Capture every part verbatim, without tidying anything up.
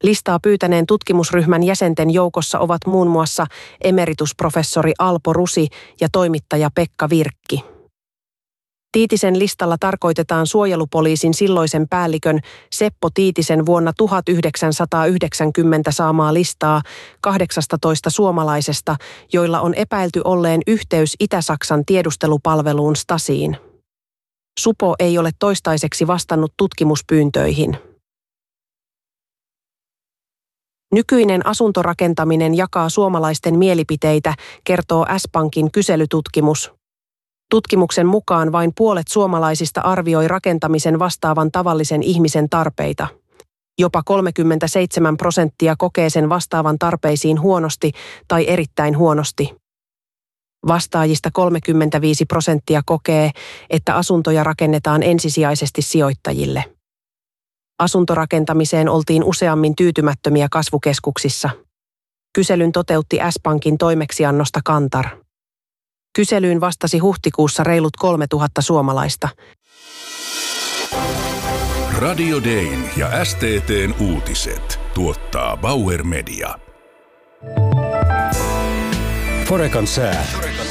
Listaa pyytäneen tutkimusryhmän jäsenten joukossa ovat muun muassa emeritusprofessori Alpo Rusi ja toimittaja Pekka Virkki. Tiitisen listalla tarkoitetaan suojelupoliisin silloisen päällikön Seppo Tiitisen vuonna tuhatyhdeksänsataayhdeksänkymmentä saamaa listaa kahdeksastatoista suomalaisesta, joilla on epäilty olleen yhteys Itä-Saksan tiedustelupalveluun Stasiin. Supo ei ole toistaiseksi vastannut tutkimuspyyntöihin. Nykyinen asuntorakentaminen jakaa suomalaisten mielipiteitä, kertoo S-Pankin kyselytutkimus. Tutkimuksen mukaan vain puolet suomalaisista arvioi rakentamisen vastaavan tavallisen ihmisen tarpeita. Jopa kolmekymmentäseitsemän prosenttia kokee sen vastaavan tarpeisiin huonosti tai erittäin huonosti. Vastaajista kolmekymmentäviisi prosenttia kokee, että asuntoja rakennetaan ensisijaisesti sijoittajille. Asuntorakentamiseen oltiin useammin tyytymättömiä kasvukeskuksissa. Kyselyn toteutti S-Pankin toimeksiannosta Kantar. Kyselyyn vastasi huhtikuussa reilut kolmetuhatta suomalaista. Radio Dayn ja S T T:n uutiset tuottaa Bauer Media. Forecan sää.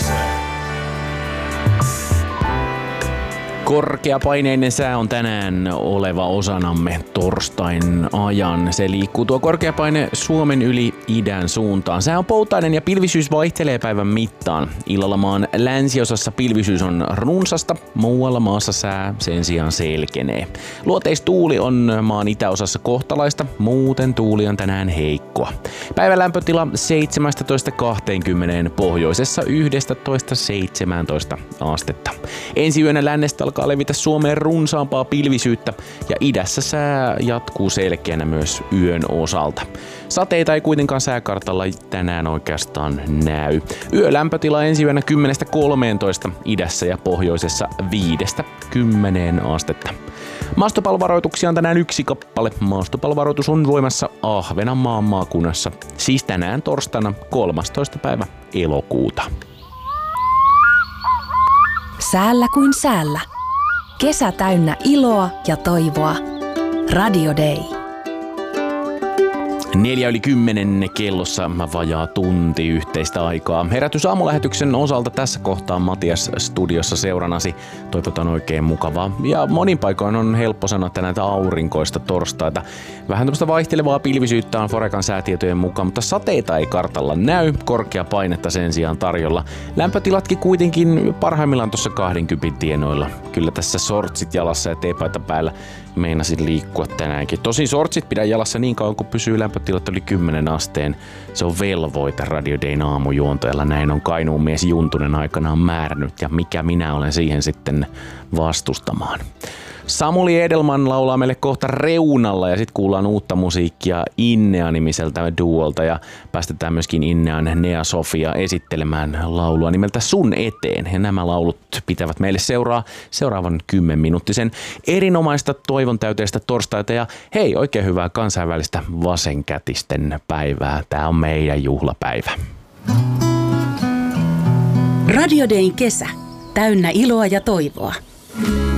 Korkeapaineinen sää on tänään oleva osanamme torstain ajan. Se liikkuu tuo korkeapaine Suomen yli idän suuntaan. Sää on poutainen ja pilvisyys vaihtelee päivän mittaan. Illalla maan länsiosassa pilvisyys on runsasta, muualla maassa sää sen sijaan selkenee. Luoteistuuli on maan itäosassa kohtalaista, muuten tuuli on tänään heikkoa. Päivän lämpötila seitsemästätoista kaksikymmentä, pohjoisessa yksitoista seitsemäntoista astetta. Ensi yönä lännestä alkaa levitä Suomeen runsaampaa pilvisyyttä ja idässä sää jatkuu selkeänä myös yön osalta. Sateita ei kuitenkaan sääkartalla tänään oikeastaan näy. Yölämpötila ensi yönä kymmenestä kolmeentoista, idässä ja pohjoisessa viidestä kymmeneen astetta. Maastopalveluvaroituksia on tänään yksi kappale. Maastopalveluvaroitus on voimassa Ahvenanmaan maakunnassa, siis tänään torstaina kolmastoista päivä elokuuta. Säällä kuin säällä. Kesä täynnä iloa ja toivoa. Radio Day. Neljä yli kymmenen kellossa vajaa tunti yhteistä aikaa. Herätys aamulähetyksen osalta tässä kohtaa Matias studiossa seuranasi. Toivotan oikein mukavaa. Ja monin paikoin on helppo sanoa, että näitä aurinkoista torstaita. Vähän tämmöistä vaihtelevaa pilvisyyttä on Forecan säätietojen mukaan, mutta sateita ei kartalla näy. Korkea painetta sen sijaan tarjolla. Lämpötilatkin kuitenkin parhaimmillaan tuossa kaksikymmentä tienoilla. Kyllä tässä sortsit jalassa ja teepaita päällä meinasin liikkua tänäänkin. Tosin sortsit pidän jalassa niin kauan, kun pysyy lämpötilat yli kymmenen asteen. Se on velvoite Radio Dayn aamujuontajalla. Näin on Kainuun mies Juntunen aikanaan määrännyt ja mikä minä olen siihen sitten vastustamaan. Samuli Edelman laulaa meille kohta Reunalla ja sitten kuullaan uutta musiikkia Innea-nimiseltä duolta ja päästetään myöskin Innean Nea Sofia esittelemään laulua nimeltä Sun eteen. Ja nämä laulut pitävät meille seuraa seuraavan kymmenminuuttisen erinomaista toivon täyteistä torstaita ja hei, oikein hyvää kansainvälistä vasenkätisten päivää. Tää on meidän juhlapäivä. Radio Dayn kesä. Täynnä iloa ja toivoa.